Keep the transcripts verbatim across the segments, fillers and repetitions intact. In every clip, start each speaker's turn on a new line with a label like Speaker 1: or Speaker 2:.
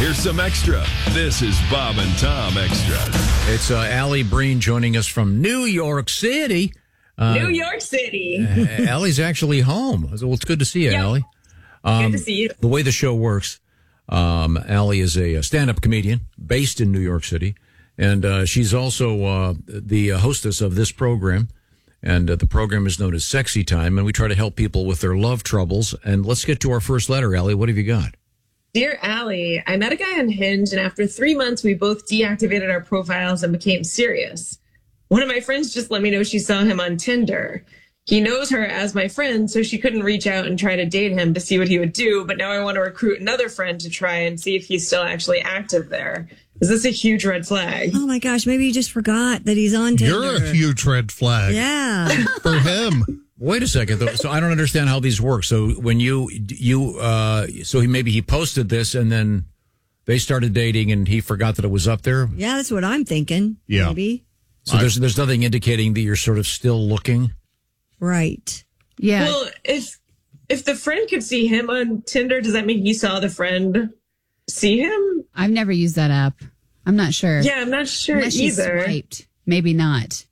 Speaker 1: Here's some extra. This is Bob and Tom Extra.
Speaker 2: It's uh, Allie Breen joining us from New York City. Uh,
Speaker 3: New York City.
Speaker 2: uh, Allie's actually home. Well, it's good to see you,
Speaker 3: Yep.
Speaker 2: Allie. Um,
Speaker 3: Good to see you.
Speaker 2: The way the show works, um, Allie is a, a stand-up comedian based in New York City, and uh, she's also uh, the hostess of this program. And uh, the program is known as Sexy Time, and we try to help people with their love troubles. And let's get to our first letter, Allie. What have you got?
Speaker 3: Dear Allie, I met a guy on Hinge, and after three months, we both deactivated our profiles and became serious. One of my friends just let me know she saw him on Tinder. He knows her as my friend, so she couldn't reach out and try to date him to see what he would do. But now I want to recruit another friend to try and see if he's still actually active there. Is this a huge red flag?
Speaker 4: Oh my gosh, maybe he just forgot that he's on Tinder.
Speaker 5: You're a huge red flag.
Speaker 4: Yeah.
Speaker 5: For him.
Speaker 2: Wait a second, though. So I don't understand how these work. So when you you uh, so he maybe he posted this and then they started dating and he forgot that it was up there.
Speaker 4: Yeah, that's what I'm thinking.
Speaker 5: Yeah.
Speaker 4: Maybe.
Speaker 2: So there's there's nothing indicating that you're sort of still looking.
Speaker 4: Right.
Speaker 6: Yeah.
Speaker 3: Well, if if the friend could see him on Tinder, does that mean he saw the friend see him?
Speaker 6: I've never used that app. I'm not sure.
Speaker 3: Yeah, I'm not sure
Speaker 6: Unless she
Speaker 3: either.
Speaker 6: swiped. Maybe not.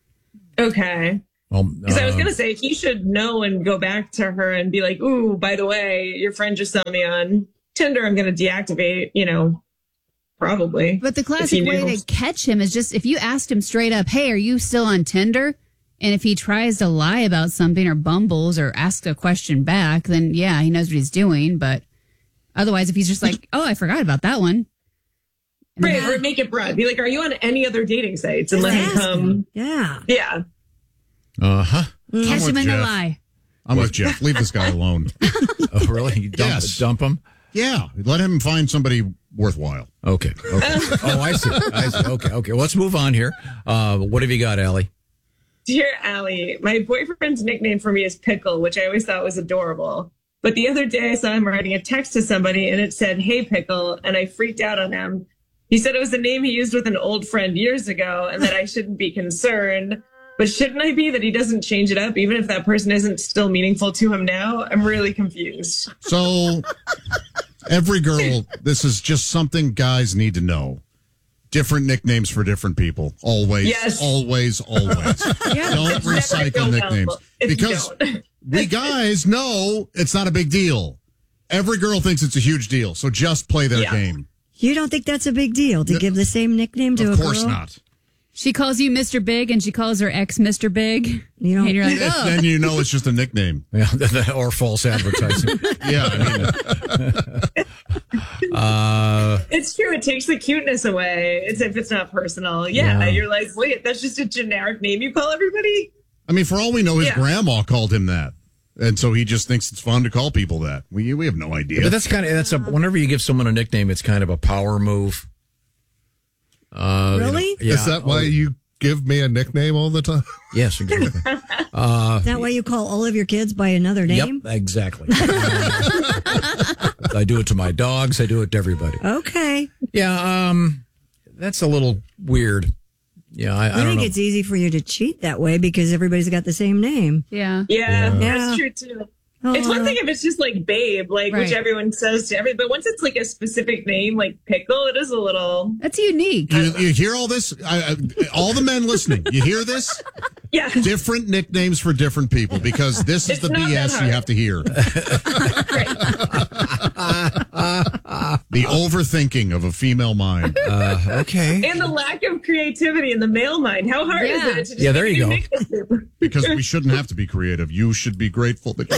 Speaker 3: Okay.
Speaker 2: Well,
Speaker 3: Because I was
Speaker 2: uh,
Speaker 3: going to say, he should know and go back to her and be like, ooh, by the way, your friend just saw me on Tinder. I'm going to deactivate, you know, probably.
Speaker 6: But the
Speaker 3: if he
Speaker 6: classic way
Speaker 3: knew.
Speaker 6: to catch him is just if you asked him straight up, hey, are you still on Tinder? And if he tries to lie about something or bumbles or asks a question back, then yeah, he knows what he's doing. But otherwise, if he's just like, oh, I forgot about that one. And
Speaker 3: Right,
Speaker 6: then-
Speaker 3: or make it broad. Be like, are you on any other dating sites? And
Speaker 4: Just
Speaker 3: let him
Speaker 4: ask
Speaker 3: come.
Speaker 4: him. Yeah.
Speaker 3: Yeah.
Speaker 2: Uh huh.
Speaker 6: catch
Speaker 5: I'm
Speaker 6: him
Speaker 5: with
Speaker 6: in the
Speaker 5: Jeff.
Speaker 6: lie.
Speaker 5: I'm with Jeff. Leave this guy alone.
Speaker 2: Oh, really? You dump,
Speaker 5: Yes.
Speaker 2: dump him?
Speaker 5: Yeah. Let him find somebody worthwhile.
Speaker 2: Okay. okay. Oh, I see. I see. Okay. Okay. Well, let's move on here. Uh, what have you got, Allie?
Speaker 3: Dear Allie, my boyfriend's nickname for me is Pickle, which I always thought was adorable. But the other day I saw him writing a text to somebody and it said, hey, Pickle, and I freaked out on him. He said it was a name he used with an old friend years ago and that I shouldn't be concerned. But shouldn't I be that he doesn't change it up, even if that person isn't still meaningful to him now? I'm really confused.
Speaker 5: So, every girl, this is just something guys need to know. Different nicknames for different people. Always,
Speaker 3: Yes.
Speaker 5: always, always. Don't recycle
Speaker 3: Never
Speaker 5: nicknames.
Speaker 3: go if you
Speaker 5: Because
Speaker 3: don't.
Speaker 5: we guys know it's not a big deal. Every girl thinks it's a huge deal. So just play their
Speaker 3: Yeah.
Speaker 5: game.
Speaker 4: You don't think that's a big deal to give the same nickname to a
Speaker 5: Of
Speaker 4: girl?
Speaker 5: course not.
Speaker 6: She calls you Mister Big and she calls her ex Mister Big.
Speaker 4: You don't-
Speaker 6: and you're like,
Speaker 5: And
Speaker 6: oh.
Speaker 5: then you know it's just a nickname.
Speaker 2: Yeah, or false advertising.
Speaker 5: Yeah, I mean,
Speaker 2: uh,
Speaker 3: It's true. It takes the cuteness away. It's if it's not personal. Yeah,
Speaker 2: Yeah.
Speaker 3: you're like, wait, that's just a generic name you call everybody?
Speaker 5: I mean, for all we know, his
Speaker 3: Yeah.
Speaker 5: grandma called him that, and so he just thinks it's fun to call people that. We we have no idea.
Speaker 2: but that's kind of that's a. Whenever you give someone a nickname, it's kind of a power move. Uh, you know,
Speaker 4: Really?
Speaker 2: yeah.
Speaker 7: Is that why
Speaker 2: Oh,
Speaker 7: you give me a nickname all the time?
Speaker 2: Yes, exactly.
Speaker 4: Is that why you call all of your kids by another name?
Speaker 2: Yep, exactly. I do it to my dogs. I do it to everybody.
Speaker 4: Okay.
Speaker 2: Yeah, um, that's a little weird. Yeah, I, I,
Speaker 4: I,
Speaker 2: don't
Speaker 4: think
Speaker 2: know.
Speaker 4: it's easy for you to cheat that way because everybody's got the same name.
Speaker 6: Yeah.
Speaker 3: Yeah,
Speaker 4: Yeah.
Speaker 3: that's true too.
Speaker 4: Oh,
Speaker 3: It's one thing if it's just like babe, like which
Speaker 6: Right.
Speaker 3: everyone says to every, but once it's like a specific name, like Pickle, it is a little,
Speaker 6: That's unique.
Speaker 5: you, you hear all this? I, I, all the men listening, you hear this?
Speaker 3: yeah.
Speaker 5: Different nicknames for different people because this is
Speaker 3: It's
Speaker 5: the
Speaker 3: not
Speaker 5: B
Speaker 3: that
Speaker 5: S you
Speaker 3: hard.
Speaker 5: have to hear. The overthinking of a female mind.
Speaker 2: Uh, okay.
Speaker 3: And the lack of creativity in the male mind. How hard
Speaker 6: Yeah.
Speaker 3: is it to just
Speaker 2: Yeah, there
Speaker 3: make
Speaker 2: you
Speaker 3: a
Speaker 2: go.
Speaker 3: nickname?
Speaker 5: Because we shouldn't have to be creative. You should be grateful that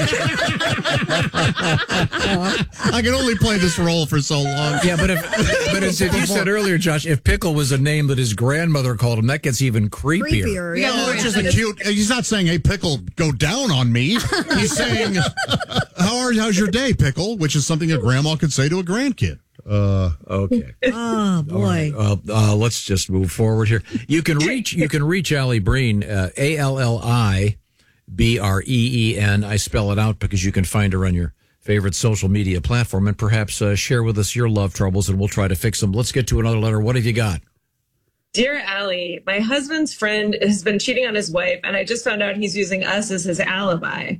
Speaker 5: I can only play this role for so long.
Speaker 2: Yeah, but if but as if you said earlier, Josh, if Pickle was a name that his grandmother called him, that gets even creepier.
Speaker 4: Creepier.
Speaker 6: Yeah,
Speaker 5: No,
Speaker 6: more
Speaker 5: it's just a cute. He's not saying, "Hey, Pickle, go down on me." He's saying, "How are how's your day, Pickle?" Which is something a grandma could say to a grandkid.
Speaker 2: Uh, okay.
Speaker 4: Oh, boy.
Speaker 2: Uh, uh, let's just move forward here. You can reach you can reach Allie Breen, uh, A L L I B R E E N. I spell it out because you can find her on your favorite social media platform and perhaps uh, share with us your love troubles and we'll try to fix them. Let's get to another letter. What have you got?
Speaker 3: Dear Allie, my husband's friend has been cheating on his wife, and I just found out he's using us as his alibi.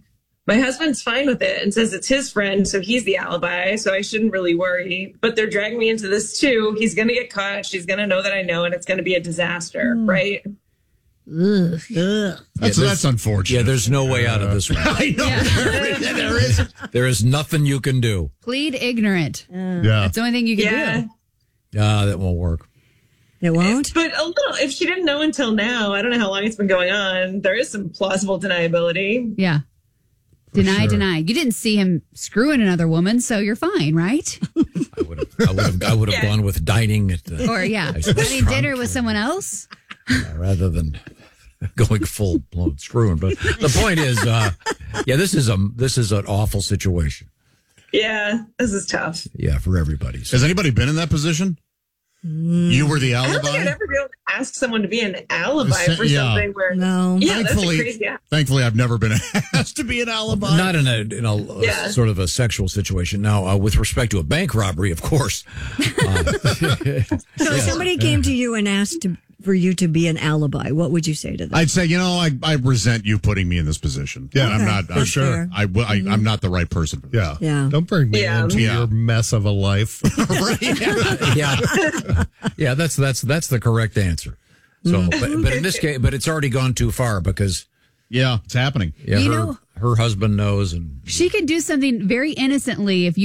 Speaker 3: My husband's fine with it and says it's his friend, so he's the alibi, so I shouldn't really worry. But they're dragging me into this too. He's going to get caught. She's going to know that I know, and it's going to be a disaster, mm. right?
Speaker 4: Ugh. Ugh.
Speaker 5: That's,
Speaker 2: yeah,
Speaker 5: that's unfortunate.
Speaker 2: Yeah, there's no way out of this one.
Speaker 5: I know.
Speaker 6: Yeah.
Speaker 5: There, there is.
Speaker 2: There is nothing you can do.
Speaker 6: Plead ignorant.
Speaker 4: Uh,
Speaker 7: Yeah.
Speaker 6: That's the only thing you can
Speaker 3: Yeah.
Speaker 6: do.
Speaker 2: Ah, that won't work.
Speaker 4: It won't?
Speaker 3: But a little, if she didn't know until now, I don't know how long it's been going on. There is some plausible deniability.
Speaker 6: Yeah. Deny,
Speaker 7: sure.
Speaker 6: deny. You didn't see him screwing another woman, so you're fine, right?
Speaker 2: I would have, I would have, I would have
Speaker 3: Yeah.
Speaker 2: gone with dining at the,
Speaker 6: Or, yeah,
Speaker 2: Nice
Speaker 6: having
Speaker 2: restaurant.
Speaker 6: dinner with someone else.
Speaker 2: uh, rather than going full blown screwing. But the point is, uh, yeah, this is a this is an awful situation.
Speaker 3: Yeah, this is tough.
Speaker 2: Yeah, for everybody. So,
Speaker 5: Has anybody been in that position? You were the
Speaker 3: I don't think I'd
Speaker 5: alibi?
Speaker 3: ever be able to ask someone to be an alibi
Speaker 5: Sa-
Speaker 3: for
Speaker 5: yeah.
Speaker 3: something where.
Speaker 4: No.
Speaker 3: Yeah, that's a
Speaker 5: Thankfully,
Speaker 3: crazy. Yeah.
Speaker 5: thankfully, I've never been asked to be an alibi.
Speaker 2: not in a in a uh,
Speaker 3: Yeah.
Speaker 2: sort of a sexual situation. Now, uh, with respect to a bank robbery, of course. Uh,
Speaker 4: So if somebody came to you and asked to, for you to be an alibi, what would you say to them?
Speaker 5: I'd say, you know, I, I resent you putting me in this position.
Speaker 7: Yeah,
Speaker 5: I'm
Speaker 4: Okay,
Speaker 5: not.
Speaker 4: that's
Speaker 5: I'm
Speaker 7: sure.
Speaker 4: fair.
Speaker 5: I, will- I, I'm not the right person for this.
Speaker 7: Yeah.
Speaker 4: Yeah.
Speaker 7: Don't bring me
Speaker 3: Yeah.
Speaker 7: into
Speaker 5: Yeah.
Speaker 7: your mess of a life.
Speaker 2: yeah, yeah, that's that's that's the correct answer. So, but, but in this case, but it's already gone too far because
Speaker 5: Yeah, it's happening.
Speaker 2: yeah,
Speaker 6: You
Speaker 2: her
Speaker 6: know-
Speaker 2: her husband knows, and
Speaker 6: She can do something very innocently if you